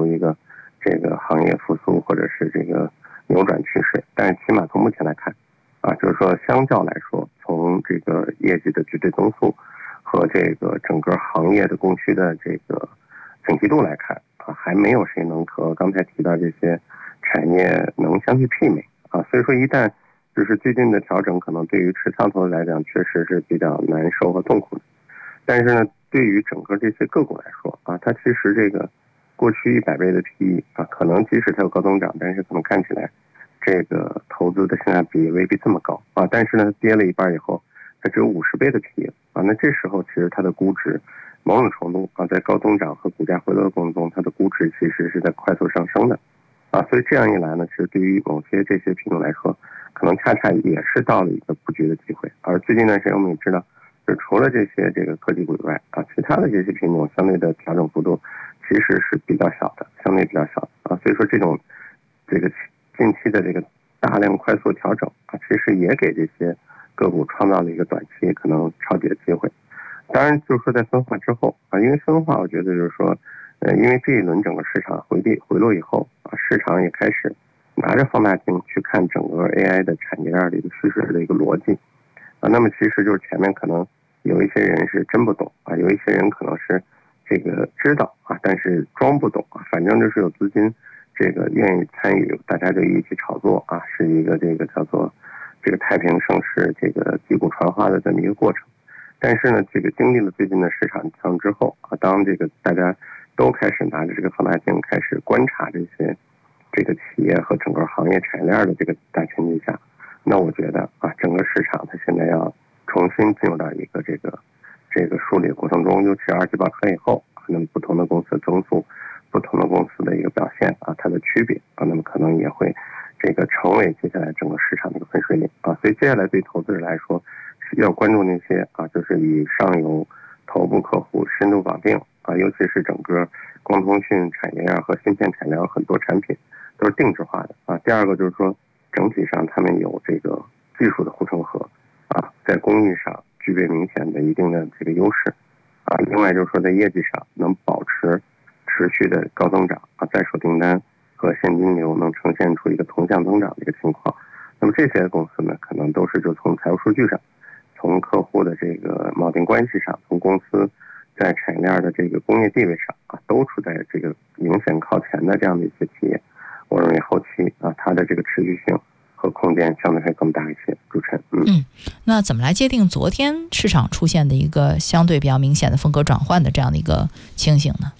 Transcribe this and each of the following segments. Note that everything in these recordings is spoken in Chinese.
一个这个行业复苏或者是这个扭转趋势。但是起码从目前来看就是说相较来说，从这个业绩的绝对增速和这个整个行业的供需的这个景气度来看还没有谁能和刚才提到这些产业能相去媲美所以说一旦就是最近的调整可能对于持仓投资来讲确实是比较难受和痛苦的。但是呢，对于整个这些个股来说它其实这个过去100倍的 PE 可能即使它有高增长，但是可能看起来这个投资的性价比也未必这么高但是呢跌了一半以后它只有50倍的 PE 那这时候其实它的估值某种程度在高增长和股价回落的过程中，它的估值其实是在快速上升的所以这样一来呢，其实对于某些这些品种来说，可能恰恰也是到了一个布局的机会。而最近一段时间我们也知道，就除了这些这个科技股以外其他的这些品种相对的调整幅度其实是比较小的，相对比较小的所以说这种这个近期的这个大量快速调整其实也给这些个股创造了一个短期可能抄底的机会。当然就是说在分化之后因为分化我觉得就是说因为这一轮整个市场回落以后市场也开始拿着放大镜去看整个 AI 的产业链的一个趋势的一个逻辑那么其实就是前面可能有一些人是真不懂有一些人可能是这个知道但是装不懂反正就是有资金这个愿意参与，大家就一起炒作是一个这个叫做这个太平盛世这个击鼓传花的这么一个过程。但是呢这个经历了最近的市场调整之后当这个大家都开始拿着这个放大镜开始观察这些这个企业和整个行业产业链的这个大前提下，那我觉得整个市场它现在要重新进入到一个这个梳理过程中，尤其是2季报出来以后那么不同的公司的增速，不同的公司的一个表现它的区别那么可能也会这个成为接下来整个市场的一个分水岭所以接下来对投资者来说是要关注那些就是以上游头部客户深度绑定尤其是整个光通讯产业链和芯片产业链很多产品都是定制化的第二个就是说整体上他们有这个技术的护城河在工艺上具备明显的一定的这个优势另外就是说在业绩上能保持持续的高增长在手订单和现金流能呈现出一个同向增长的一个情况。那么这些公司呢可能都是就从财务数据上，从客户的这个锚定关系上，从公司在产业链的这个工业地位上都处在这个明显靠前的这样的一些企业，我认为后期它的这个持续性和空间相对会更大一些。主持人那怎么来界定昨天市场出现的一个相对比较明显的风格转换的这样的一个情形呢？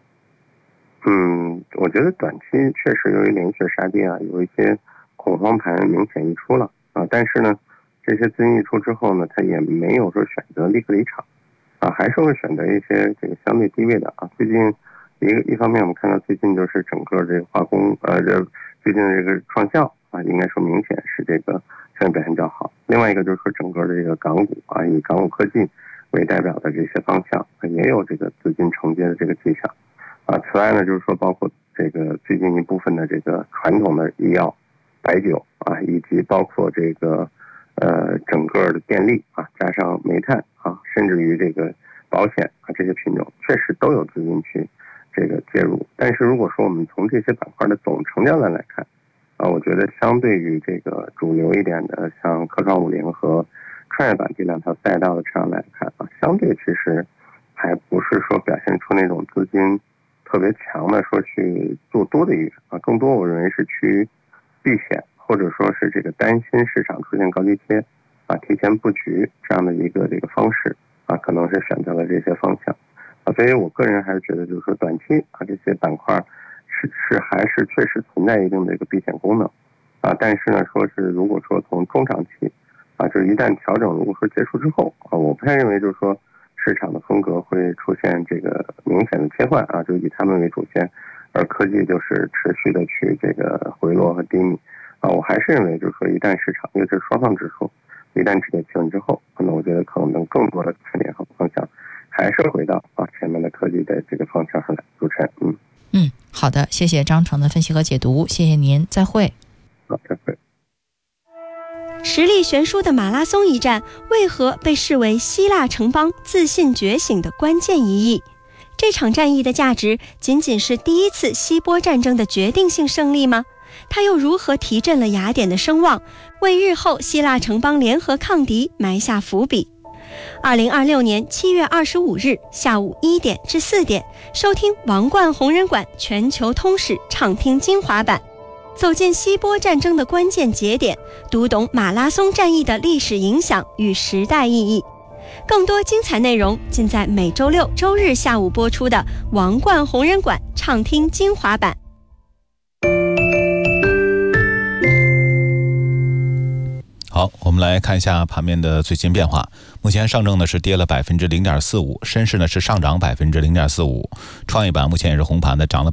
我觉得短期确实由于连续杀跌有一些恐慌盘明显溢出了但是呢这些资金溢出之后呢，它也没有说选择立刻离场还是会选择一些这个相对低位的最近一方面我们看到最近就是整个这个化工最近的这个创效应该说明显是这个相对表现较好。另外一个就是说整个的这个港股以港股科技为代表的这些方向也有这个资金承接的这个迹象此外呢就是说包括这个最近一部分的这个传统的医药、白酒以及包括这个整个的电力加上煤炭甚至于这个保险这些品种确实都有资金去这个介入。但是如果说我们从这些板块的总成交量来看我觉得相对于这个主流一点的像科创50和创业板这两条赛道的这样来看相对其实还不是说表现出那种资金特别强的说去做多的意愿更多我认为是去避险，或者说是这个担心市场出现高低切提前布局这样的一个这个方式可能是选择了这些方向所以我个人还是觉得就是说短期这些板块还是确实存在一定的一个避险功能但是呢说是如果说从中长期就是一旦调整如果说结束之后我不太认为就是说市场的风格会出现这个明显的切换就以他们为主线，而科技就是持续的去这个回落和低迷我还是认为就是说一旦市场尤其是双方指数一旦止跌企稳之后那我觉得可能更多的看点和方向还是回到前面的科技的这个方向上来。主持人好的，谢谢张成的分析和解读，谢谢您，再会。 好，再会。 实力悬殊的马拉松一战为何被视为希腊城邦自信觉醒的关键一役？ 这场战役的价值仅仅是第一次希波战争的决定性胜利吗？它又如何提振了雅典的声望，为日后希腊城邦联合抗敌埋下伏笔？2026年7月25日下午1点至4点，收听王冠红人馆全球通史畅听精华版，走进希波战争的关键节点，读懂马拉松战役的历史影响与时代意义。更多精彩内容尽在每周六、周日下午播出的王冠红人馆畅听精华版。 好，我们来看一下盘面的最新变化。目前上证呢是跌了0.45%，深市呢是上涨0.45%，创业板目前也是红盘的，涨了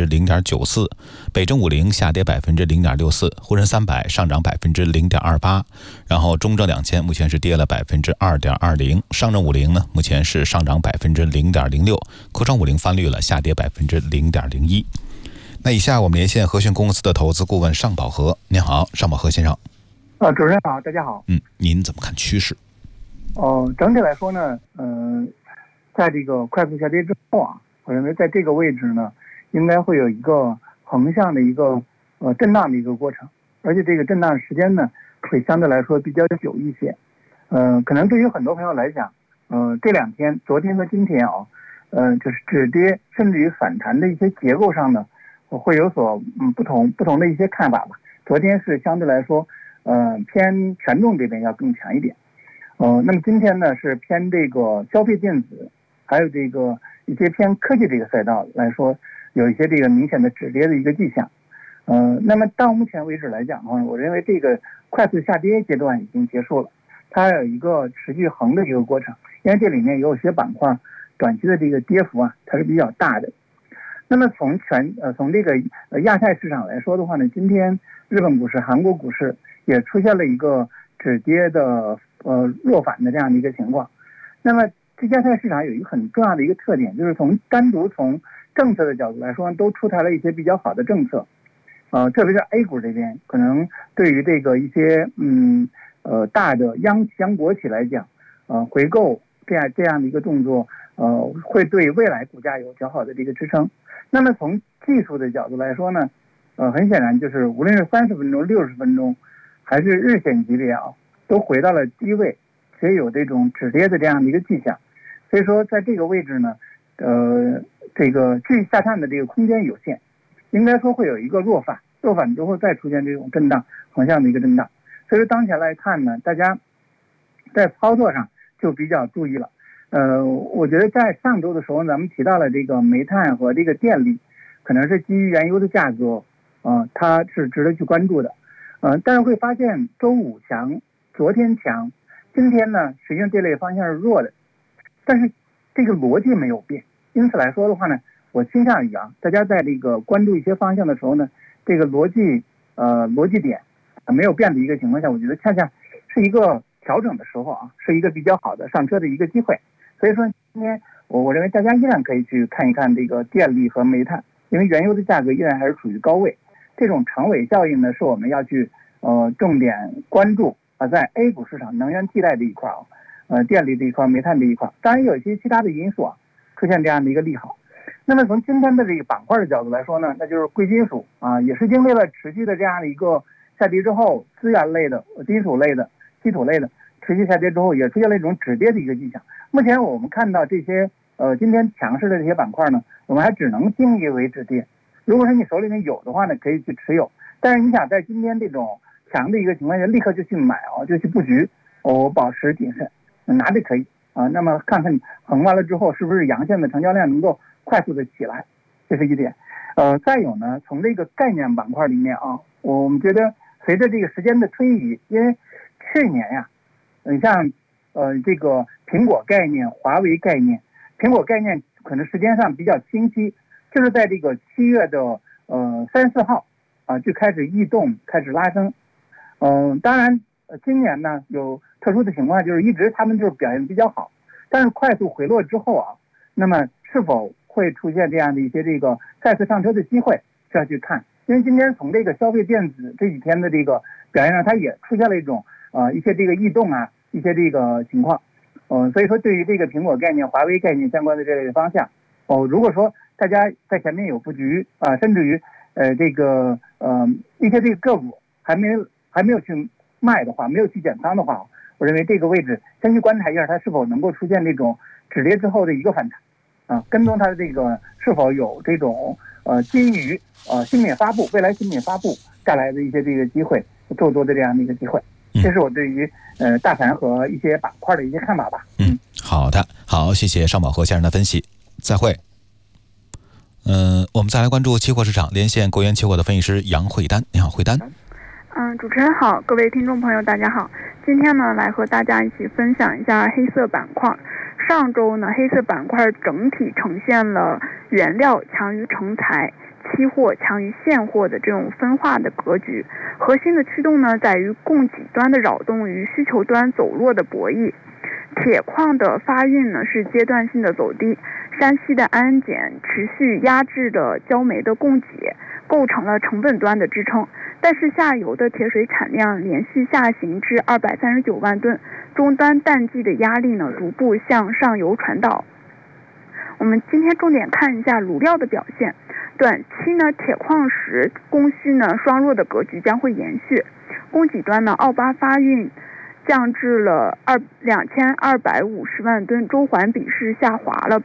0.94%，北证50下跌0.64%，沪深300上涨0.28%，然后中证2000目前是跌了2.20%，上证50呢目前是上涨0.06%，科创50翻绿了，下跌0.01%。那以下我们连线和讯公司的投资顾问尚宝和，您好，尚宝和先生。 主持人好，大家好。 您怎么看趋势？ 整体来说呢，在这个快速下跌之后啊，我认为在这个位置呢，应该会有一个横向的一个震荡的一个过程，而且这个震荡时间呢，会相对来说比较久一些。可能对于很多朋友来讲，这两天，昨天和今天啊，就是止跌甚至于反弹的一些结构上呢，会有所不同的一些看法吧。昨天是相对来说。偏权重这边要更强一点，那么今天呢是偏这个消费电子，还有这个一些偏科技这个赛道来说，有一些这个明显的止跌的一个迹象。那么到目前为止来讲的话，我认为这个快速下跌阶段已经结束了，它有一个持续横的一个过程，因为这里面有些板块短期的这个跌幅啊，它是比较大的。那么从这个亚太市场来说的话呢，今天日本股市、韩国股市也出现了一个止跌的弱反的这样的一个情况。那么这亚太市场有一个很重要的一个特点，就是单独从政策的角度来说，都出台了一些比较好的政策。特别是 A 股这边，可能对于这个一些大的央国企来讲，回购这样的一个动作，会对未来股价有较好的这个支撑。那么从技术的角度来说呢，很显然就是无论是30分钟、60分钟，还是日线级别啊，都回到了低位，且有这种止跌的这样的一个迹象。所以说，在这个位置呢，这个继续下探的这个空间有限，应该说会有一个弱反之后再出现这种震荡，横向的一个震荡。所以说当前来看呢，大家在操作上就比较注意了。我觉得在上周的时候，咱们提到了这个煤炭和这个电力，可能是基于原油的价格，它是值得去关注的。但是会发现周五强，昨天强，今天呢，实际上这类方向是弱的，但是这个逻辑没有变。因此来说的话呢，我倾向于大家在这个关注一些方向的时候呢，这个逻辑点没有变的一个情况下，我觉得恰恰是一个调整的时候啊，是一个比较好的上车的一个机会。所以说今天我认为大家依然可以去看一看这个电力和煤炭，因为原油的价格依然还是处于高位。这种长尾效应呢，是我们要去重点关注在 A 股市场能源替代这一块电力这一块、煤炭这一块，当然有一些其他的因素出现这样的一个利好。那么从今天的这个板块的角度来说呢，那就是贵金属也是经历了持续的这样的一个下跌之后，资源类的、金属类的、稀土类的持续下跌之后，也出现了一种止跌的一个迹象。目前我们看到这些今天强势的这些板块呢，我们还只能定义为止跌。如果说你手里面有的话呢，可以去持有。但是你想在今天这种强的一个情况下，立刻就去买就去布局，保持谨慎，拿着可以那么看看横完了之后，是不是阳线的成交量能够快速的起来，这是一点。再有呢，从这个概念板块里面我们觉得随着这个时间的推移，因为去年你像这个苹果概念、华为概念，苹果概念可能时间上比较清晰，就是在这个7月的3、4号就开始异动，开始拉升。当然今年呢有特殊的情况，就是一直他们就是表现比较好，但是快速回落之后那么是否会出现这样的一些这个再次上车的机会，是要去看。因为今天从这个消费电子这几天的这个表现上，它也出现了一种一些这个异动一些这个情况。所以说对于这个苹果概念、华为概念相关的这类方向， 如果说大家在前面有布局甚至于一些这个个股还没有去卖的话，没有去减仓的话，我认为这个位置先去观察一下它是否能够出现这种止跌之后的一个反弹跟踪它的这个是否有这种基于新品发布未来新品发布带来的一些这个机会，做多的这样的一个机会。这是我对于大盘和一些板块的一些看法吧。 好的，好，谢谢邵宝和先生的分析，再会。我们再来关注期货市场，连线国元期货的分析师杨慧丹。你好，慧丹。 主持人好，各位听众朋友大家好。今天呢，来和大家一起分享一下黑色板块。上周呢，黑色板块整体呈现了原料强于成材，期货强于现货的这种分化的格局。核心的驱动呢，在于供给端的扰动与需求端走弱的博弈。铁矿的发运呢是阶段性的走低，山西的安检持续压制了焦煤的供给，构成了成本端的支撑。但是下游的铁水产量连续下行至239万吨，终端淡季的压力呢逐步向上游传导。我们今天重点看一下卤料的表现。短期呢，铁矿石供需呢双弱的格局将会延续。供给端呢，澳巴发运降至了2250万吨，周环比是下滑了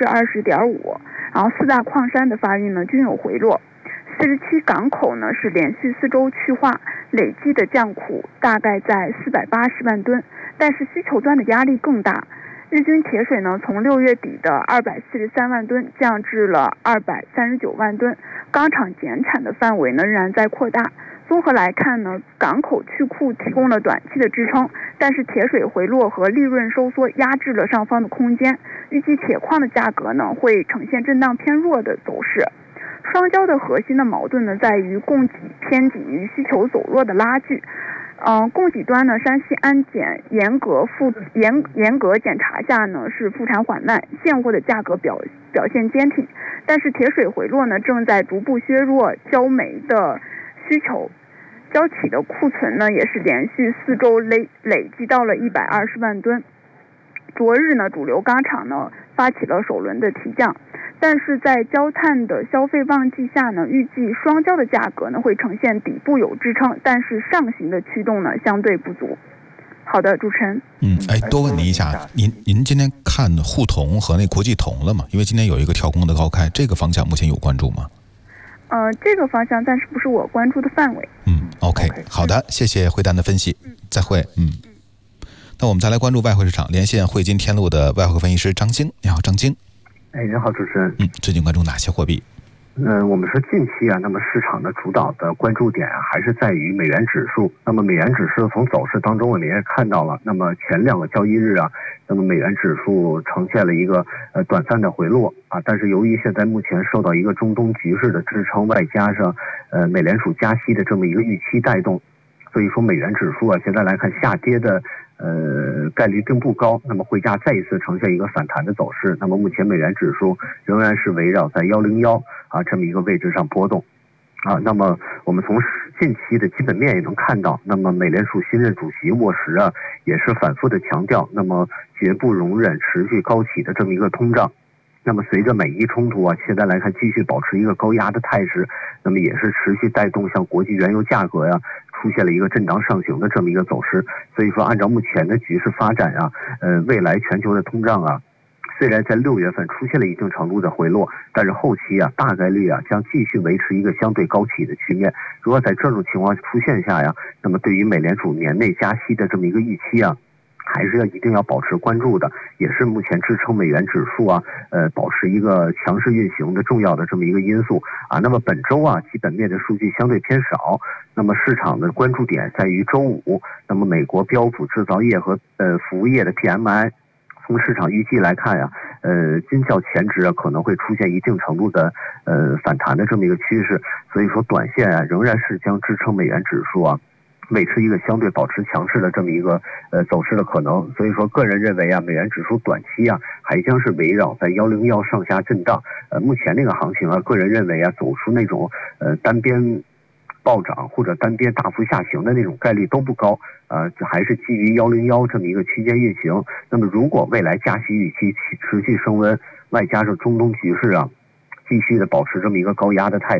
20.5%。然后四大矿山的发运呢均有回落。47港口呢是连续4周去化，累计的降库大概在480万吨，但是需求端的压力更大。日均铁水呢从6月底的243万吨降至了239万吨，钢厂减产的范围呢仍然在扩大。综合来看呢，港口去库提供了短期的支撑，但是铁水回落和利润收缩压制了上方的空间。预计铁矿的价格呢会呈现震荡偏弱的走势。双焦的核心的矛盾呢在于供给偏紧于需求走弱的拉锯。供给端呢，山西安检严格检查下呢是复产缓慢，现货的价格表现坚挺，但是铁水回落呢正在逐步削弱焦煤的需求。焦企的库存呢也是连续4周累积到了120万吨。昨日呢，主流钢厂呢发起了首轮的提降，但是在焦炭的消费旺季下呢，预计双焦的价格呢会呈现底部有支撑，但是上行的驱动呢相对不足。好的，主持人。 多问您一下，您今天看沪铜和那国际铜了吗？因为今天有一个跳空的高开，这个方向目前有关注吗？ 这个方向暂时不是我关注的范围。 OK， 好的，谢谢慧丹的分析，再会。那我们再来关注外汇市场，连线汇金天路的外汇分析师张晶。你好，张晶。 您好，主持人。 最近关注哪些货币？ 我们说近期那么市场的主导的关注点还是在于美元指数。那么美元指数从走势当中我们也看到了，那么前2个交易日那么美元指数呈现了一个短暂的回落但是由于现在目前受到一个中东局势的支撑，外加上美联储加息的这么一个预期带动，所以说美元指数现在来看下跌的概率并不高，那么汇价再一次呈现一个反弹的走势。那么目前美元指数仍然是围绕在101这么一个位置上波动那么我们从近期的基本面也能看到，那么美联储新任主席沃什也是反复的强调，那么绝不容忍持续高企的这么一个通胀。那么随着美伊冲突现在来看继续保持一个高压的态势，那么也是持续带动像国际原油价格出现了一个震荡上行的这么一个走势。所以说按照目前的局势发展未来全球的通胀虽然在6月份出现了一定程度的回落，但是后期大概率将继续维持一个相对高企的局面。如果在这种情况出现下那么对于美联储年内加息的这么一个预期还是一定要保持关注的，也是目前支撑美元指数保持一个强势运行的重要的这么一个因素那么本周基本面的数据相对偏少，那么市场的关注点在于周五，那么美国标普制造业和服务业的 PMI。从市场预计来看均较前值可能会出现一定程度的反弹的这么一个趋势，所以说短线仍然是将支撑美元指数维持一个相对保持强势的这么一个走势的可能。所以说个人认为美元指数短期还将是围绕在101上下震荡。目前那个行情个人认为走出那种单边暴涨或者单边大幅下行的那种概率都不高，还是基于101这么一个区间运行。那么如果未来加息预期持续升温，外加上中东局势啊，继续的保持这么一个高压的态